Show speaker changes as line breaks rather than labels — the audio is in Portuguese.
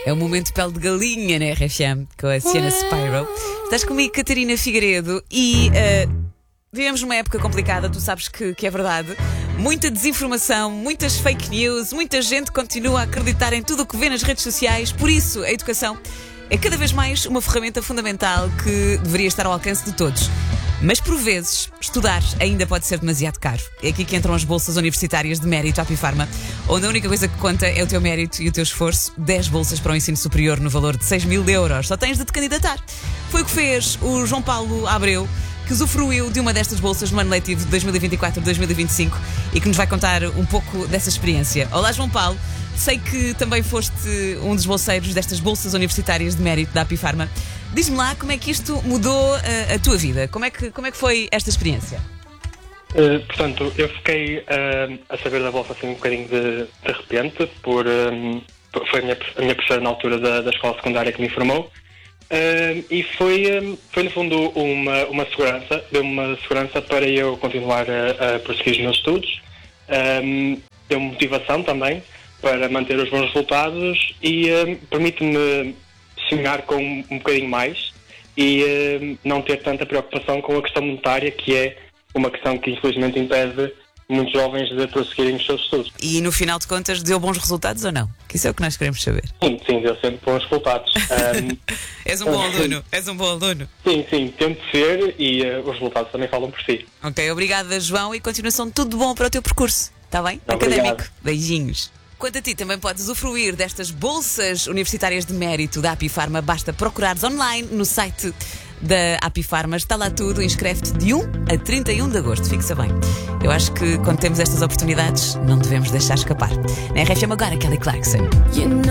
É o momento pele de galinha na RFM com a Sienna Spyro. Estás comigo, Catarina Figueiredo, e vivemos numa época complicada, tu sabes que é verdade. Muita desinformação, muitas fake news, muita gente continua a acreditar em tudo o que vê nas redes sociais. Por isso, a educação é cada vez mais uma ferramenta fundamental que deveria estar ao alcance de todos. Mas por vezes, estudar ainda pode ser demasiado caro. É aqui que entram as bolsas universitárias de mérito Apifarma, onde a única coisa que conta é o teu mérito e o teu esforço. 10 bolsas para o ensino superior no valor de 6.000 euros. Só tens de te candidatar. Foi o que fez o João Paulo Abreu, que usufruiu de uma destas bolsas no ano letivo de 2024-2025 e que nos vai contar um pouco dessa experiência. Olá, João Paulo. Sei que também foste um dos bolseiros destas bolsas universitárias de mérito da Apifarma. Diz-me lá como é que isto mudou a tua vida. Como é que foi esta experiência?
Portanto, eu fiquei a saber da bolsa assim um bocadinho de repente, foi a minha professora na altura da escola secundária que me informou, e foi no fundo uma segurança, deu-me uma segurança para eu continuar a prosseguir os meus estudos, deu-me motivação também para manter os bons resultados e permite-me sonhar com um bocadinho mais e não ter tanta preocupação com a questão monetária, que é uma questão que infelizmente impede muitos jovens de prosseguirem os seus estudos.
E no final de contas deu bons resultados ou não? Que isso é o que nós queremos saber.
Sim, deu sempre bons resultados.
És um bom aluno, és um bom aluno.
Sim, tento ser e os resultados também falam por si.
Ok, obrigada, João, e continuação de tudo bom para o teu percurso, está bem?
Obrigado.
Académico. Beijinhos. Quanto a ti, também podes usufruir destas bolsas universitárias de mérito da Apifarma. Basta procurares online no site da Apifarma. Está lá tudo. Inscreve-te de 1 a 31 de agosto. Fixa bem. Eu acho que quando temos estas oportunidades, não devemos deixar escapar. Na RFM agora, Kelly Clarkson.